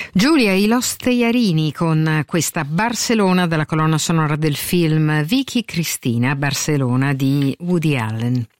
Giulia, i Los Tejarini con questa Barcellona dalla colonna sonora del film Vicky Cristina, Barcellona di Woody Allen.